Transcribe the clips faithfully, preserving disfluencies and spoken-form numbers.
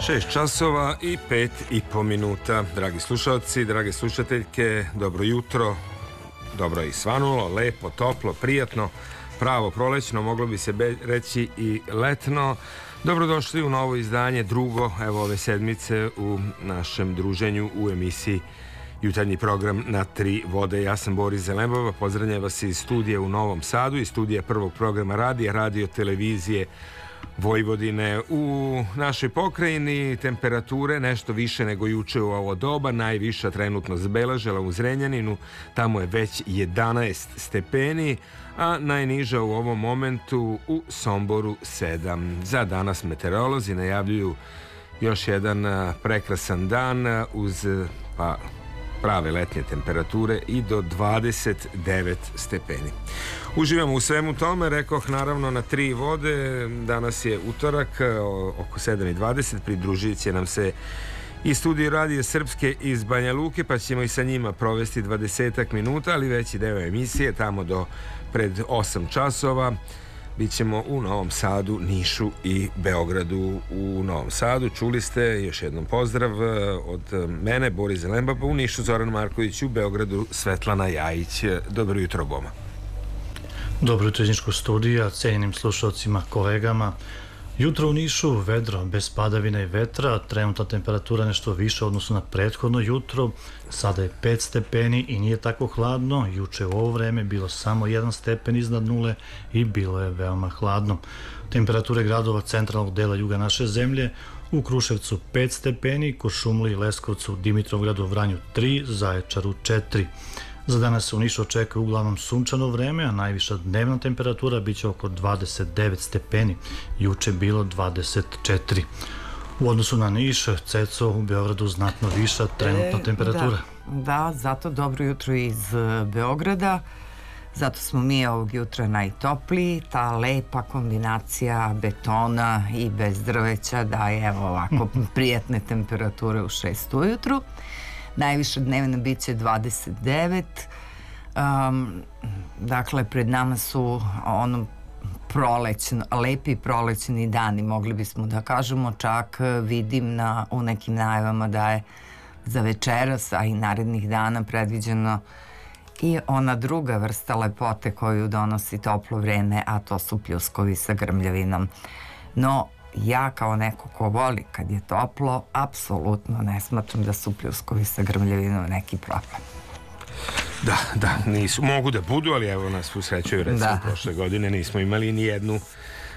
Šest časova i pet i po minuta. Dragi slušalci, drage slušateljke, dobro jutro. Dobro je i svanulo, lepo, toplo, prijatno, pravo prolećno, moglo bi se reći i letno. Dobrodošli u novo izdanje, drugo, evo ove sedmice u našem druženju u emisiji Jutarnji program na tri vode. Ja sam Boris Zelembova, pozdravljam vas iz studija u Novom Sadu, iz studija prvog programa radija, radio televizije Vojvodine. U našoj pokrajini temperature nešto više nego juče u ovo doba, najviša trenutno zabeležila u Zrenjaninu, tamo je već jedanaest stepeni, a najniža u ovom momentu u Somboru sedam. Za danas meteorolozi najavljuju još jedan prekrasan dan uz pa prave letnje temperature i do dvadeset devet stepeni. Uživamo u svemu tome, rekoh naravno na tri vode. Danas je utorak, oko sedam i dvadeset, pridružit će nam se i studio Radija Srpske iz Banja Luke, pa ćemo i sa njima provesti dvadesetak minuta, ali veći deo emisije tamo do pred osam časova bićemo u Novom Sadu, Nišu i Beogradu. U Novom Sadu čuli ste, još jednom pozdrav od mene, Boris Zelembaba, u Nišu Zoran Marković, u Beogradu Svetlana Jajić. Dobro jutro, Boma. Dobro jutro iz Niškog studija, cijenjenim slušalcima, kolegama. Jutro u Nišu, vedro, bez padavina i vetra, trenutna temperatura nešto više odnosno na prethodno jutro, sada je pet stepeni i nije tako hladno, juče u ovo vreme bilo samo jedan stepen iznad nule i bilo je veoma hladno. Temperature gradova centralnog dela juga naše zemlje, u Kruševcu pet stepeni, Kuršumliji, Leskovcu, Dimitrovgradu, Vranju tri, Zaječaru četiri. Za danas se u Nišu očekuje uglavnom sunčano vreme, a najviša dnevna temperatura biće oko dvadeset devet stepeni, juče bilo dvadeset četiri. U odnosu na Niš, Ceco, u Beogradu znatno viša trenutna temperatura. Da, da, zato dobro jutro iz Beograda, zato smo mi ovog jutra najtopliji, ta lepa kombinacija betona i bez drveća daje evo ovako prijatne temperature u šest ujutru. Najviša dnevna bit će dvadeset devet. Um, dakle, pred nama su ono prolećno, lepi prolećni dani, mogli bismo da kažemo, čak vidim na, u nekim najavama da je za večeras, a i narednih dana predviđeno i ona druga vrsta lepote koju donosi toplo vreme, a to su pljuskovi sa grmljavinom. No, ja kao neko ko voli kad je toplo, apsolutno ne smatram da su pljuskovi sa grmljavinom neki problem. Da, da, nisu, mogu da budu, ali evo nas usrećuju, recimo da. Prošle godine nismo imali ni jednu uh,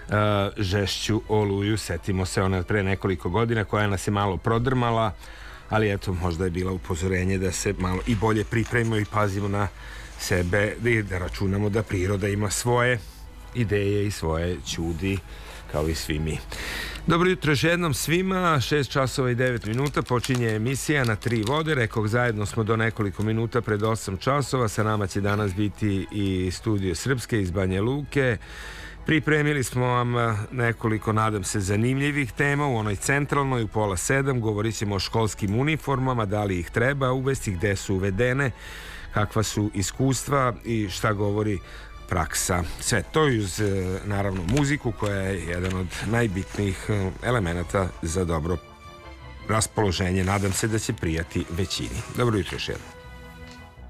žešću oluju, setimo se ona pre nekoliko godina koja nas je malo prodrmala, ali eto, možda je bila upozorenje da se malo i bolje pripremimo i pazimo na sebe, da, da računamo da priroda ima svoje ideje i svoje ćudi kao i svi mi. Dobro jutro još jednom svima, šest časova i devet minuta, počinje emisija na tri vode, rekoh zajedno smo do nekoliko minuta pred osam časova, sa nama će danas biti i studio Srpske iz Banja Luke. Pripremili smo vam nekoliko, nadam se, zanimljivih tema. U onoj centralnoj u pola sedam govorit ćemo o školskim uniformama, da li ih treba uvesti, gde su uvedene, kakva su iskustva i šta govori praksa. Sve to uz naravno muziku koja je jedan od najbitnijih elemenata za dobro raspoloženje. Nadam se da će prijati većini. Dobro jutro još jednom.